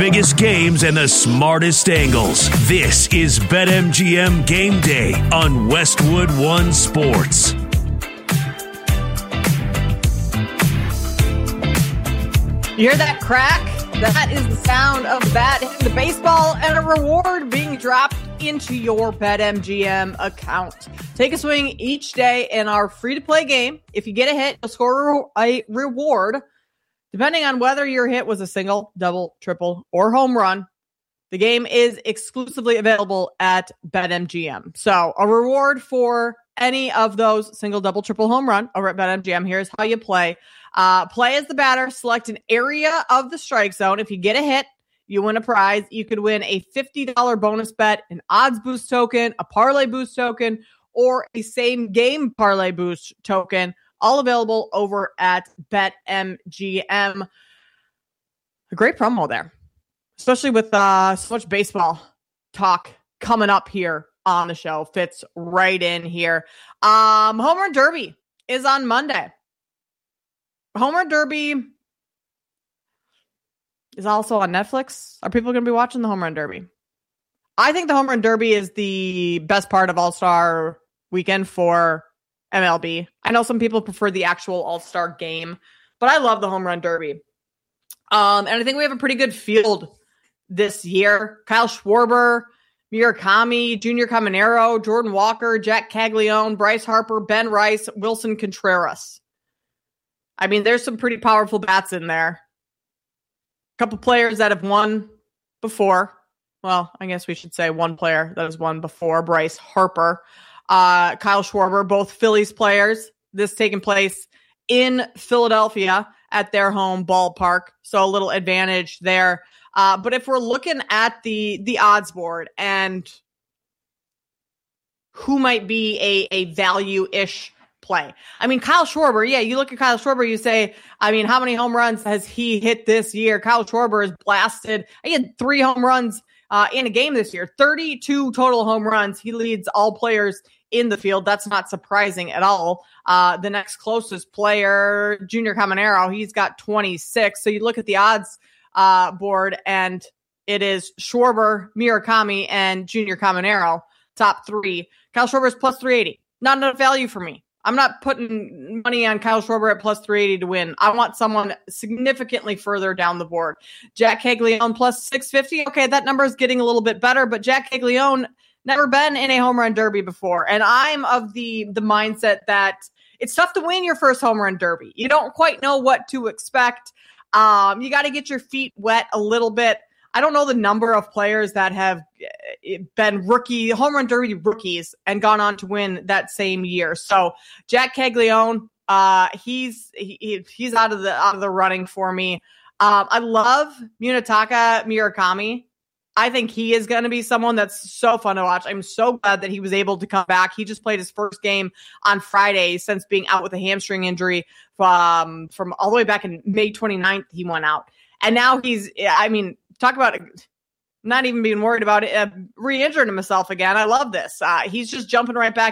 Biggest games and the smartest angles. This is BetMGM Game Day on Westwood One Sports. You hear that crack? That is the sound of bat hitting the baseball and a reward being dropped into your BetMGM account. Take a swing each day in our free-to-play game. If you get a hit, you'll score a reward. Depending on whether your hit was a single, double, triple, or home run, the game is exclusively available at BetMGM. So a reward for any of those single, double, triple, home run over at BetMGM. Here's how you play. Play as the batter. Select an area of the strike zone. If you get a hit, you win a prize. You could win a $50 bonus bet, an odds boost token, a parlay boost token, or a same game parlay boost token. All available over at BetMGM. A great promo there, especially with so much baseball talk coming up here on the show. Fits right in here. Home Run Derby is on Monday. Home Run Derby is also on Netflix. Are people going to be watching the Home Run Derby? I think the Home Run Derby is the best part of All-Star Weekend for MLB. I know some people prefer the actual All-Star game, but I love the Home Run Derby. And I think we have a pretty good field this year. Kyle Schwarber, Murakami, Junior Caminero, Jordan Walker, Jack Caglione, Bryce Harper, Ben Rice, Wilson Contreras. I mean, there's some pretty powerful bats in there. A couple players that have won before. Well, I guess we should say one player that has won before, Bryce Harper. Kyle Schwarber, both Phillies players. This taking place in Philadelphia at their home ballpark. So a little advantage there. But if we're looking at the odds board and who might be a value-ish play. I mean, Kyle Schwarber, yeah, you look at Kyle Schwarber, you say, I mean, how many home runs has he hit this year? Kyle Schwarber is blasted. He had 3 home runs in a game this year, 32 total home runs. He leads all players in the field. That's not surprising at all. The next closest player, Junior Caminero, he's got 26. So you look at the odds board, and it is Schwarber, Murakami, and Junior Caminero, top 3. Kyle Schwarber is plus 380. Not enough value for me. I'm not putting money on Kyle Schwarber at plus 380 to win. I want someone significantly further down the board. Jack Caglione plus 650. Okay, that number is getting a little bit better, but Jack Caglione never been in a home run derby before. And I'm of the mindset that it's tough to win your first home run derby. You don't quite know what to expect. You got to get your feet wet a little bit. I don't know the number of players that have been home run derby rookies and gone on to win that same year. So Jack Caglione, he's out of the running for me. I love Munetaka Murakami. I think he is going to be someone that's so fun to watch. I'm so glad that he was able to come back. He just played his first game on Friday since being out with a hamstring injury from all the way back in May 29th. He went out. And now talk about not even being worried about it, re-injuring himself again. I love this. He's just jumping right back